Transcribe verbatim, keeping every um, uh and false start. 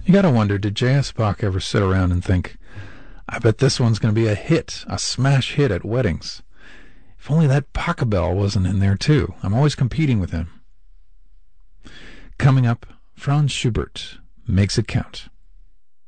You gotta wonder, did J S. Bach ever sit around and think, I bet this one's going to be a hit, a smash hit at weddings. If only that Pachelbel wasn't in there too. I'm always competing with him. Coming up, Franz Schubert, Makes It Count.